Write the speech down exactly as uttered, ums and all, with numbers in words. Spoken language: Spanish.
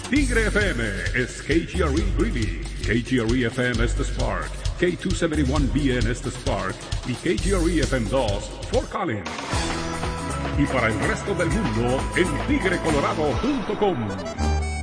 Tigre F M es K G R E Greeley, K G R E F M Estes Park, K doscientos setenta y uno B en Estes Park y K G R E F M dos Fort Collins. Y para el resto del mundo en tigre colorado punto com.